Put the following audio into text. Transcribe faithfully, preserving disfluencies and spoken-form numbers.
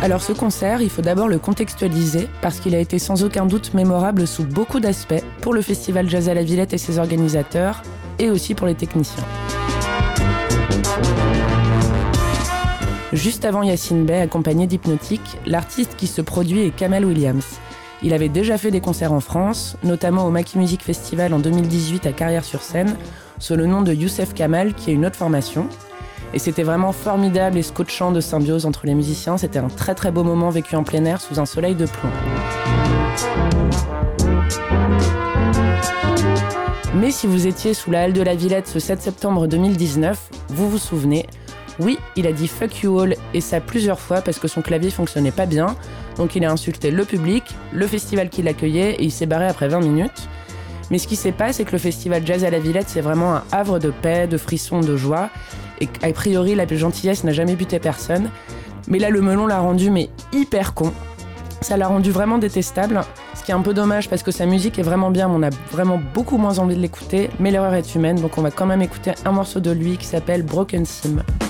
Alors ce concert, il faut d'abord le contextualiser parce qu'il a été sans aucun doute mémorable sous beaucoup d'aspects pour le Festival Jazz à la Villette et ses organisateurs, et aussi pour les techniciens. Juste avant Yasiin Bey, accompagné d'Hypnotic, l'artiste qui se produit est Kamel Williams. Il avait déjà fait des concerts en France, notamment au Maquis Music Festival en deux mille dix-huit à Carrière-sur-Seine, sous le nom de Youssef Kamal, qui est une autre formation. Et c'était vraiment formidable et scotchant de symbiose entre les musiciens. C'était un très très beau moment vécu en plein air sous un soleil de plomb. Mais si vous étiez sous la halle de la Villette ce sept septembre deux mille dix-neuf, vous vous souvenez, oui, il a dit « fuck you all » et ça plusieurs fois parce que son clavier fonctionnait pas bien. Donc il a insulté le public, le festival qui l'accueillait et il s'est barré après vingt minutes. Mais ce qui s'est passé, c'est que le festival Jazz à la Villette, c'est vraiment un havre de paix, de frissons, de joie. Et a priori, la gentillesse n'a jamais buté personne. Mais là, le melon l'a rendu mais hyper con. Ça l'a rendu vraiment détestable. Ce qui est un peu dommage parce que sa musique est vraiment bien, mais on a vraiment beaucoup moins envie de l'écouter. Mais l'erreur est humaine, donc on va quand même écouter un morceau de lui qui s'appelle Broken Sim.